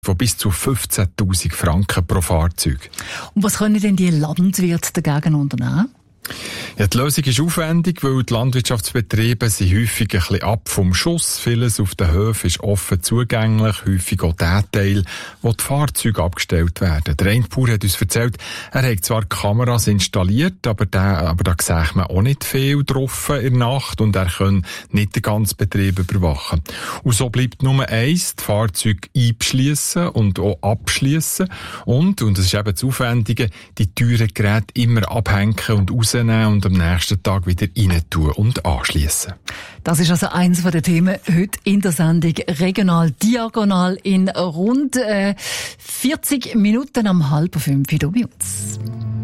von bis zu 15'000 Franken pro Fahrzeug. Und was können denn die Landwirte dagegen unternehmen? Ja, die Lösung ist aufwendig, weil die Landwirtschaftsbetriebe sind häufig ein bisschen ab vom Schuss. Vieles auf den Höfen ist offen zugänglich, häufig auch der Teil, wo die Fahrzeuge abgestellt werden. Der eine Bauer hat uns erzählt, er hat zwar Kameras installiert, aber da sieht man auch nicht viel drauf in der Nacht und er kann nicht den ganzen Betrieb überwachen. Und so bleibt nur eins, die Fahrzeuge einschliessen und auch abschliessen und das ist eben das Aufwendige, die teuren Geräte immer abhängen und rausnehmen und am nächsten Tag wieder rein tun und anschliessen. Das ist also eins der Themen heute in der Sendung Regional Diagonal in rund 40 Minuten am 4:30 hier bei uns.